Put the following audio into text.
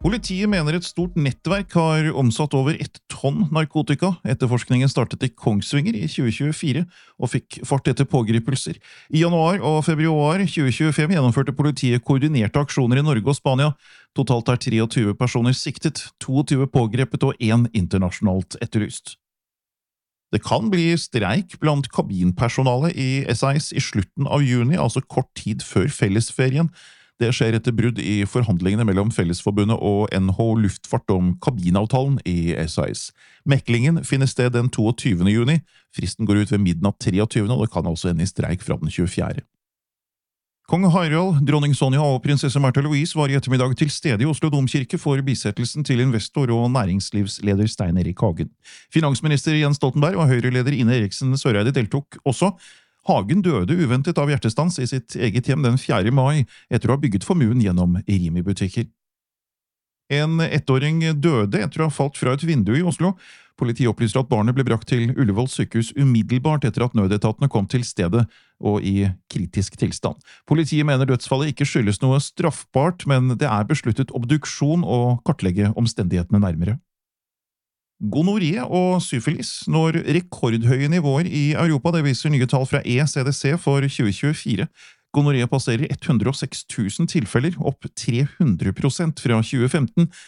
Politiet mener et stort nettverk har omsatt over 1 tonn narkotika. Etterforskningen startet i Kongsvinger i 2024 og fikk fart etter pågripelser. I januar og februar 2025 gjennomførte politiet koordinerte aksjoner i Norge og Spania. Totalt er 23 personer siktet, 22 pågrepet og 1 internasjonalt etterlyst. Det kan bli streik blant kabinpersonalet i SAS i slutten av juni, altså kort tid før fellesferien. Det skjer etter brudd i forhandlingene mellom Fellesforbundet og NHO Luftfart om kabinavtalen i SAS. Meklingen finner sted den 22. juni. Fristen går ut ved midnatt 23. og det kan altså ende i streik fra den 24. Kong Harald, dronning Sonja og prinsesse Märtha Louise var i ettermiddag til stede i Oslo Domkirke for bisettelsen til investor og næringslivsleder Stein Erik Hagen. Finansminister Jens Stoltenberg og Høyre-leder Ine Eriksen Søreide deltok også. Hagen døde uventet av hjertestans i sitt eget hjem den 4. mai, etter å ha bygget formuen gjennom Rimi-butikker. En 1-åring døde etter å ha falt fra et vindu i Oslo. Politiet opplyser at barnet ble brakt til Ullevål sykehus umiddelbart etter at nødetatene kom til stedet og i kritisk tilstand. Politiet mener dødsfallet ikke skyldes noe straffbart, men det er besluttet obduksjon og kartlegge omstendighetene nærmere. Gonoré og syfilis når rekordhøye nivåer i Europa, det viser nye tall fra ECDC for 2024. Gonoré passerer 106 000 tilfeller, opp 300% fra 2015.